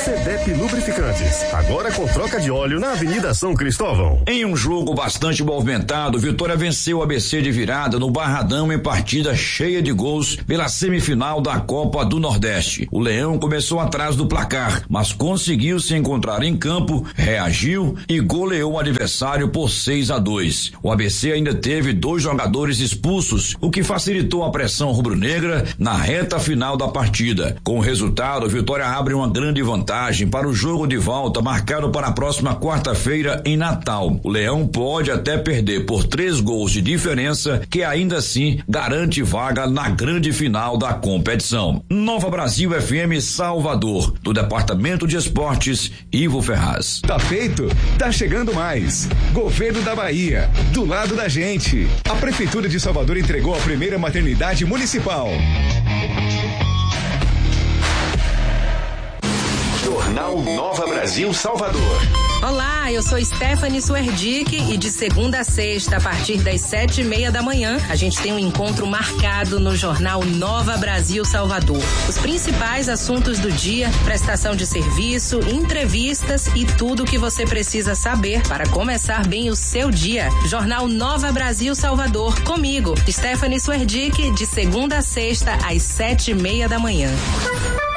CDEP Lubrificantes, agora com troca de óleo na Avenida São Cristóvão. Em um jogo bastante movimentado, Vitória venceu o ABC de virada no Barradão em partida cheia de gols pela semifinal da Copa do Nordeste. O Leão começou atrás do placar, mas conseguiu se encontrar em campo, reagiu e goleou o adversário por 6-2. O ABC ainda teve 2 jogadores expulsos, o que facilitou a pressão rubro-negra na reta final da partida. Com o resultado, Vitória abre uma grande vantagem para o jogo de volta marcado para a próxima quarta-feira em Natal. O Leão pode até perder por 3 gols de diferença, que ainda assim garante vaga na grande final da competição. Nova Brasil FM Salvador, do Departamento de Esportes, Ivo Ferraz. Tá feito? Tá chegando mais. Governo da Bahia, do lado da gente. A Prefeitura de Salvador entregou a primeira maternidade municipal. Jornal Nova Brasil Salvador. Olá, eu sou Stephanie Suerdick e de segunda a sexta, a partir das 7:30 da manhã, a gente tem um encontro marcado no Jornal Nova Brasil Salvador. Os principais assuntos do dia, prestação de serviço, entrevistas e tudo o que você precisa saber para começar bem o seu dia. Jornal Nova Brasil Salvador, comigo, Stephanie Suerdick, de segunda a sexta, às 7:30 da manhã.